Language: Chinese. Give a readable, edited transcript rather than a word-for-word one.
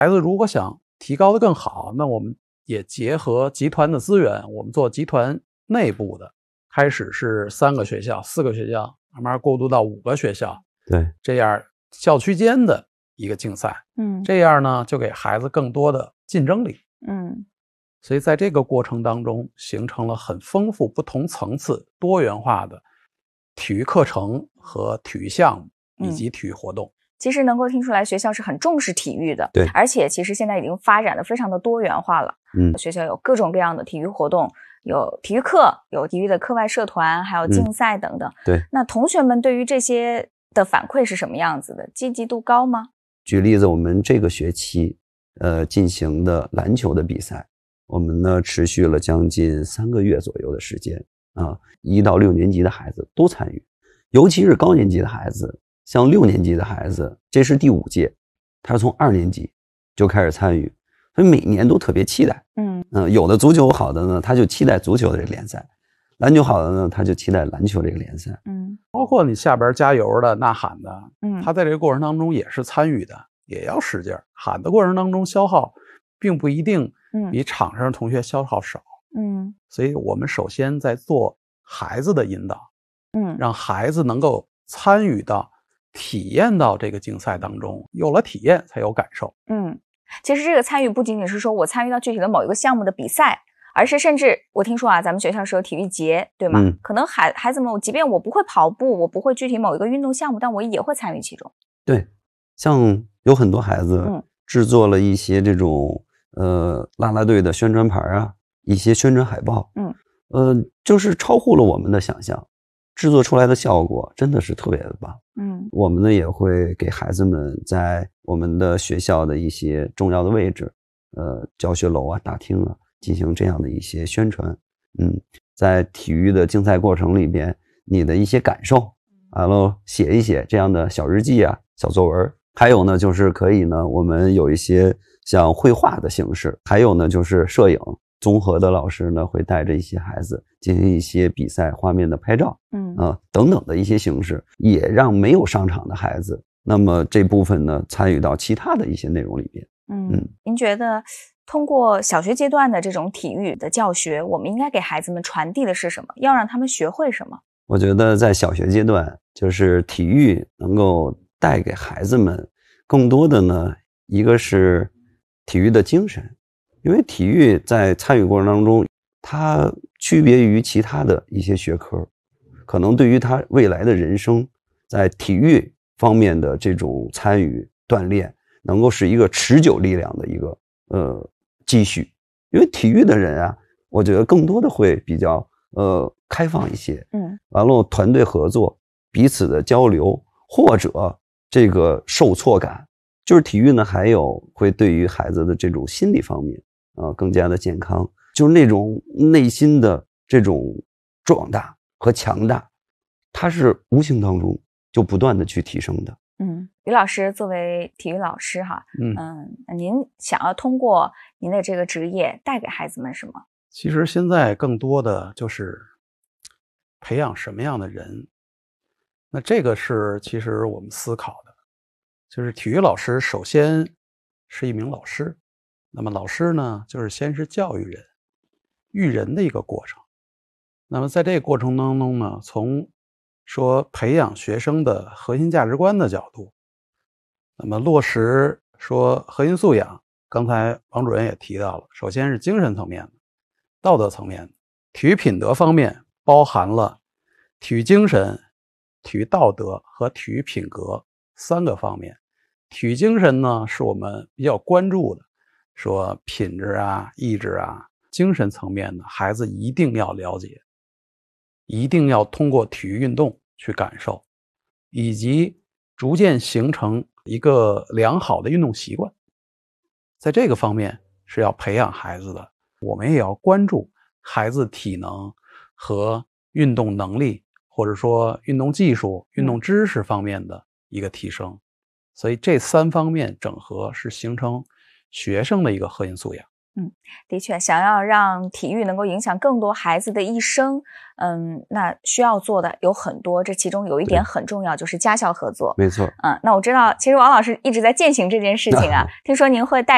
孩子如果想提高的更好，那我们也结合集团的资源，我们做集团内部的，开始是3个学校、4个学校，慢慢过渡到5个学校， 对， 这样校区间的一个竞赛，这样呢就给孩子更多的竞争力，所以在这个过程当中，形成了很丰富、不同层次、多元化的体育课程和体育项目以及体育活动。 其实能够听出来学校是很重视体育的， 对， 而且其实现在已经发展的非常的多元化了。学校有各种各样的体育活动，有体育课，有体育的课外社团，还有竞赛等等。 对， 那同学们对于这些的反馈是什么样子的？积极度高吗？ 举例子，我们这个学期进行的篮球的比赛，我们呢持续了将近3个月左右的时间啊，1到6年级的孩子都参与，尤其是高年级的孩子，像6年级的孩子，这是第5届，他是从2年级就开始参与，所以每年都特别期待。有的足球好的呢，他就期待足球的这个联赛；篮球好的呢，他就期待篮球这个联赛。 包括你下边加油的、呐喊的，他在这个过程当中也是参与的，也要使劲喊的过程当中消耗，并不一定比场上的同学消耗少。所以我们首先在做孩子的引导，让孩子能够参与到、体验到这个竞赛当中，有了体验才有感受。 其实这个参与不仅仅是说我参与到具体的某一个项目的比赛，而是甚至我听说啊，咱们学校是有体育节，对吗？可能孩子们，即便我不会跑步，我不会具体某一个运动项目，但我也会参与其中。 对，像有很多孩子制作了一些这种啦啦队的宣传牌啊，一些宣传海报，就是超乎了我们的想象，制作出来的效果真的是特别的棒。我们呢也会给孩子们在我们的学校的一些重要的位置，教学楼啊、大厅啊，进行这样的一些宣传。在体育的竞赛过程里边，你的一些感受，完了写一写这样的小日记啊、小作文。还有呢，就是可以呢，我们有一些像绘画的形式，还有呢就是摄影。综合的老师呢会带着一些孩子进行一些比赛画面的拍照，等等的一些形式，也让没有上场的孩子，那么这部分呢参与到其他的一些内容里边。 您觉得通过小学阶段的这种体育的教学，我们应该给孩子们传递的是什么？要让他们学会什么？ 我觉得在小学阶段，就是体育能够带给孩子们更多的呢，一个是体育的精神。因为体育在参与过程当中，它区别于其他的一些学科，可能对于他未来的人生，在体育方面的这种参与锻炼，能够是一个持久力量的一个积蓄。因为体育的人啊，我觉得更多的会比较开放一些，完了团队合作、彼此的交流，或者这个受挫感，就是体育呢，还有会对于孩子的这种心理方面。更加的健康，就是那种内心的这种壮大和强大，它是无形当中就不断的去提升的。 于老师作为体育老师哈，您想要通过您的这个职业带给孩子们什么？ 其实现在更多的就是培养什么样的人，那这个是其实我们思考的，就是体育老师首先是一名老师。那么老师呢，就是先是教育人、育人的一个过程。那么在这个过程当中呢，从说培养学生的核心价值观的角度，那么落实说核心素养，刚才王主任也提到了，首先是精神层面的、道德层面的。体育品德方面包含了体育精神、体育道德和体育品格3个方面。体育精神呢，是我们比较关注的，说品质啊、意志啊、精神层面的孩子一定要了解，一定要通过体育运动去感受，以及逐渐形成一个良好的运动习惯。在这个方面是要培养孩子的，我们也要关注孩子体能和运动能力，或者说运动技术、运动知识方面的一个提升。所以这3方面整合是形成学生的一个核心素养。 的确，想要让体育能够影响更多孩子的一生，那需要做的有很多，这其中有一点很重要，就是家校合作。 没错。 那我知道，其实王老师一直在践行这件事情啊。听说您会带